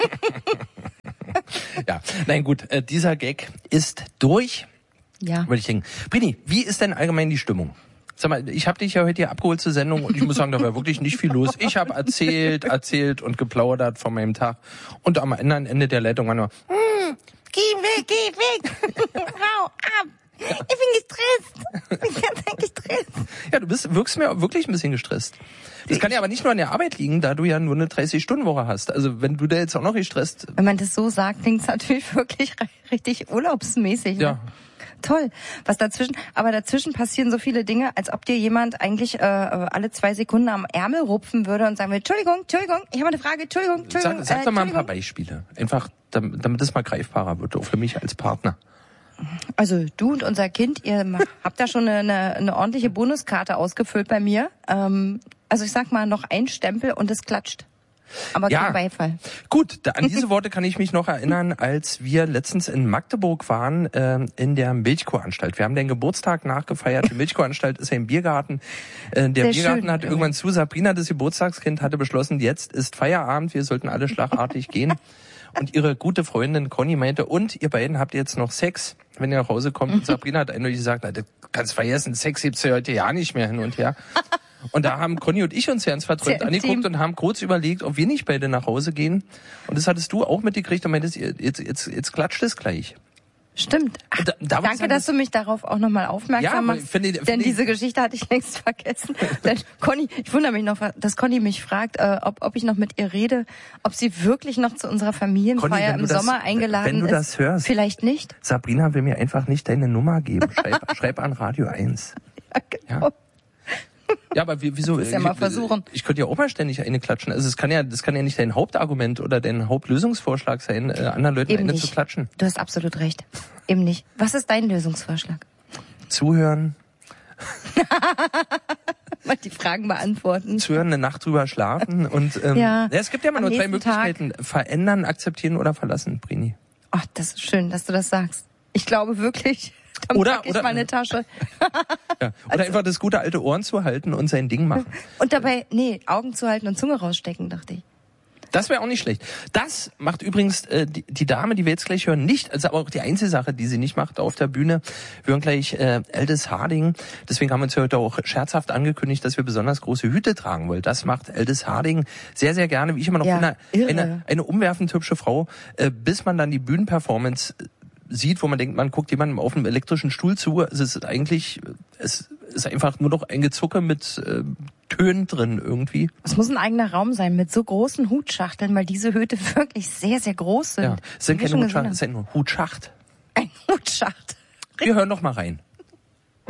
Ja, nein, gut, dieser Gag ist durch. Ja. Würde ich denken. Brini, wie ist denn allgemein die Stimmung? Sag mal, ich habe dich ja heute hier abgeholt zur Sendung und ich muss sagen, da war wirklich nicht viel los. Ich habe erzählt und geplaudert von meinem Tag und am anderen Ende der Leitung war nur, Geh weg, hau ab. Ich bin gestresst. Ich bin ganz gestresst. Ja, du wirkst mir wirklich ein bisschen gestresst. Das kann ja aber nicht nur an der Arbeit liegen, da du ja nur eine 30-Stunden-Woche hast. Also wenn du da jetzt auch noch gestresst... Wenn man das so sagt, klingt es natürlich wirklich richtig urlaubsmäßig. Ne? Ja. Toll. Aber dazwischen passieren so viele Dinge, als ob dir jemand eigentlich alle 2 Sekunden am Ärmel rupfen würde und sagen würde, Entschuldigung, ich habe eine Frage, Entschuldigung. Sag doch mal ein paar Beispiele. Einfach, damit es mal greifbarer wird, auch für mich als Partner. Also du und unser Kind, ihr habt da schon eine ordentliche Bonuskarte ausgefüllt bei mir. Also ich sag mal, noch ein Stempel und es klatscht. Aber kein Beifall. Gut, an diese Worte kann ich mich noch erinnern, als wir letztens in Magdeburg waren, in der Milchkuhanstalt. Wir haben den Geburtstag nachgefeiert. Die Milchkuhanstalt ist ja im Biergarten. Der Biergarten hat irgendwann zu. Sabrina, das Geburtstagskind, hatte beschlossen, jetzt ist Feierabend, wir sollten alle schlagartig gehen. Und ihre gute Freundin Conny meinte, und ihr beiden habt jetzt noch Sex, wenn ihr nach Hause kommt. Und Sabrina hat eindeutig gesagt, na, das kannst vergessen, Sex gibt's ja heute ja nicht mehr hin und her. Und da haben Conny und ich uns ganz verträumt angeguckt und haben kurz überlegt, ob wir nicht beide nach Hause gehen. Und das hattest du auch mitgekriegt und meintest, jetzt klatscht es gleich. Stimmt. Ach, danke, dass du mich darauf auch nochmal aufmerksam machst. Denn diese Geschichte hatte ich längst vergessen. Denn Conny, ich wundere mich noch, dass Conny mich fragt, ob ich noch mit ihr rede, ob sie wirklich noch zu unserer Familienfeier im Sommer eingeladen ist. Wenn du das hörst. Vielleicht nicht. Sabrina will mir einfach nicht deine Nummer geben. Schreib an Radio 1. Ja, genau. Ja? Ja, aber wieso? Das ja mal versuchen. Ich könnte ja auch mal ständig eine klatschen. Also das kann ja nicht dein Hauptargument oder dein Hauptlösungsvorschlag sein, anderen Leuten Eben eine nicht. zu klatschen. Du hast absolut recht. Eben nicht. Was ist dein Lösungsvorschlag? Zuhören. Mal die Fragen beantworten. Zuhören, eine Nacht drüber schlafen und es gibt ja immer nur 3 Möglichkeiten: Verändern, akzeptieren oder verlassen, Brini. Ach, das ist schön, dass du das sagst. Ich glaube wirklich. Dann pack ich meine Tasche. Ja. Oder einfach das gute alte Ohren zu halten und sein Ding machen. Und dabei, Augen zu halten und Zunge rausstecken, dachte ich. Das wäre auch nicht schlecht. Das macht übrigens die Dame, die wir jetzt gleich hören, nicht. Also aber auch die einzige Sache, die sie nicht macht auf der Bühne. Wir hören gleich Aldis Harding. Deswegen haben wir uns heute auch scherzhaft angekündigt, dass wir besonders große Hüte tragen wollen. Das macht Aldis Harding sehr, sehr gerne. Wie ich immer noch bin, eine umwerfend hübsche Frau, bis man dann die Bühnenperformance sieht, wo man denkt, man guckt jemandem auf einem elektrischen Stuhl zu. Es ist einfach nur noch ein Gezucke mit Tönen drin irgendwie. Es muss ein eigener Raum sein mit so großen Hutschachteln, weil diese Hüte wirklich sehr, sehr groß sind. Ja, es sind keine Hutschachteln, es ist ein Hutschacht. Ein Hutschacht. Wir hören noch mal rein.